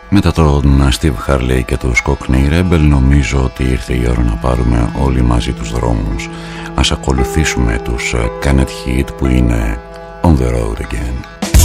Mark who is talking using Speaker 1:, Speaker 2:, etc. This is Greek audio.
Speaker 1: Μετά τον Steve Harley και τους Cockney Rebel νομίζω ότι ήρθε η ώρα να πάρουμε όλοι μαζί τους δρόμους. Ας ακολουθήσουμε τους Canet Heat που είναι On the Road Again.